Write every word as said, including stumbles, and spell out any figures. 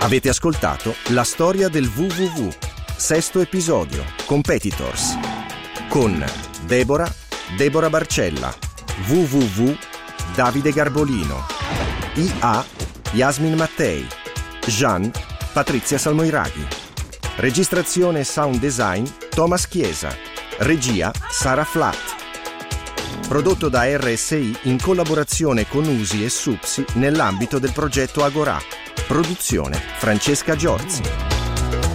Avete ascoltato La storia del vu vu vu, sesto episodio, Competitors, con Deborah, Deborah Barcella, vu vu vu, Davide Garbolino, I A, Yasmin Mattei, Jean, Patrizia Salmoiraghi. Registrazione e sound design, Thomas Chiesa. Regia, Sara Flatt. Prodotto da R S I in collaborazione con U S I e Supsi nell'ambito del progetto Agorà. Produzione Francesca Giorzi.